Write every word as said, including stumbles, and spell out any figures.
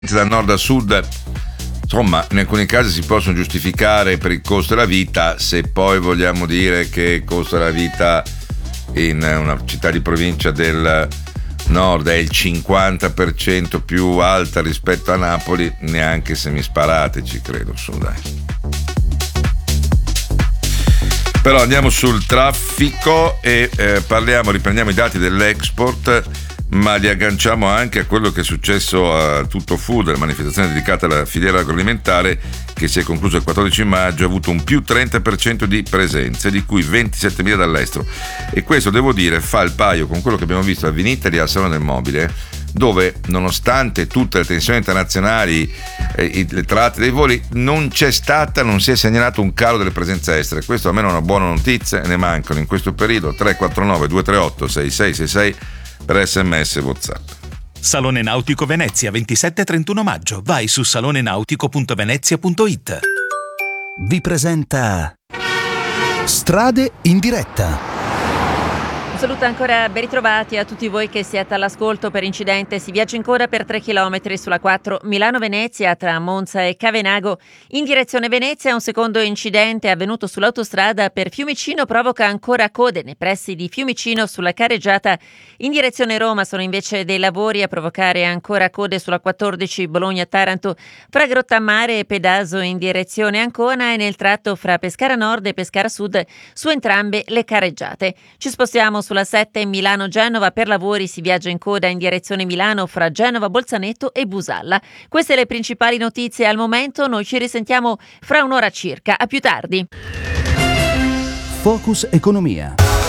da nord a sud, insomma, in alcuni casi si possono giustificare per il costo della vita. Se poi vogliamo dire che il costo della vita in una città di provincia del nord è il cinquanta per cento più alta rispetto a Napoli, neanche se mi sparate ci credo, su dai. Però andiamo sul traffico e eh, parliamo, riprendiamo i dati dell'export, ma li agganciamo anche a quello che è successo a Tutto Food, la manifestazione dedicata alla filiera agroalimentare che si è conclusa il quattordici maggio, ha avuto un più trenta per cento di presenze, di cui ventisettemila dall'estero. E questo, devo dire, fa il paio con quello che abbiamo visto a Vinitaly al Salone del Mobile, dove nonostante tutte le tensioni internazionali, eh, le tratte dei voli, non c'è stata, non si è segnalato un calo delle presenze estere. Questo almeno è una buona notizia, ne mancano in questo periodo. Tre quattro nove due tre otto sei sei sei sei per sms e WhatsApp. Salone Nautico Venezia, ventisette e trentuno maggio. Vai su salone nautico punto venezia punto it. Vi presenta Strade in diretta. Un saluto ancora, ben ritrovati a tutti voi che siete all'ascolto. Per incidente si viaggia ancora per tre chilometri sulla quattro Milano-Venezia tra Monza e Cavenago. In direzione Venezia un secondo incidente avvenuto sull'autostrada per Fiumicino provoca ancora code nei pressi di Fiumicino sulla carreggiata. In direzione Roma sono invece dei lavori a provocare ancora code sulla quattordici Bologna-Taranto fra Grottammare e Pedaso in direzione Ancona e nel tratto fra Pescara Nord e Pescara Sud su entrambe le carreggiate. Ci spostiamo sulla sette Milano-Genova, per lavori si viaggia in coda in direzione Milano fra Genova, Bolzaneto e Busalla. Queste le principali notizie al momento, noi ci risentiamo fra un'ora circa. A più tardi. Focus Economia.